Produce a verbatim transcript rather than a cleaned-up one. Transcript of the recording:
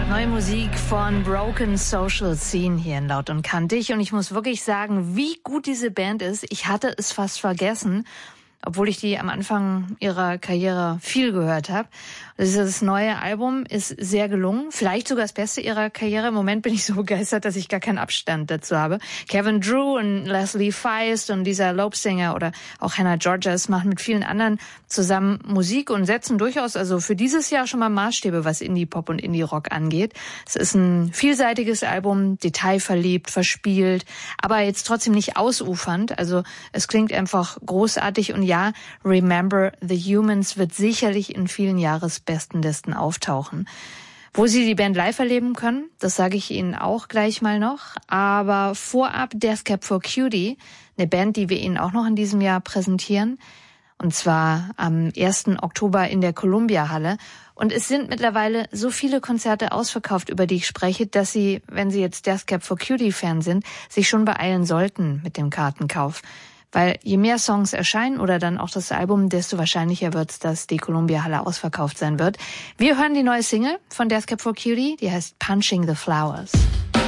Neue Musik von Broken Social Scene hier in Laut und Kantig. Und ich muss wirklich sagen, wie gut diese Band ist. Ich hatte es fast vergessen, obwohl ich die am Anfang ihrer Karriere viel gehört habe. Dieses neue Album ist sehr gelungen, vielleicht sogar das Beste ihrer Karriere. Im Moment bin ich so begeistert, dass ich gar keinen Abstand dazu habe. Kevin Drew und Leslie Feist und dieser Lope-Sänger oder auch Hannah Georges machen mit vielen anderen zusammen Musik und setzen durchaus also für dieses Jahr schon mal Maßstäbe, was Indie-Pop und Indie-Rock angeht. Es ist ein vielseitiges Album, detailverliebt, verspielt, aber jetzt trotzdem nicht ausufernd. Also es klingt einfach großartig und ja, Remember the Humans wird sicherlich in vielen Jahresbestenlisten auftauchen. Wo Sie die Band live erleben können, das sage ich Ihnen auch gleich mal noch. Aber vorab Death Cab for Cutie, eine Band, die wir Ihnen auch noch in diesem Jahr präsentieren. Und zwar am ersten Oktober in der Columbia-Halle. Und es sind mittlerweile so viele Konzerte ausverkauft, über die ich spreche, dass Sie, wenn Sie jetzt Death Cab for Cutie-Fan sind, sich schon beeilen sollten mit dem Kartenkauf. Weil je mehr Songs erscheinen oder dann auch das Album, desto wahrscheinlicher wird es, dass die Columbia-Halle ausverkauft sein wird. Wir hören die neue Single von Death Cab for Cutie, die heißt Punching the Flowers.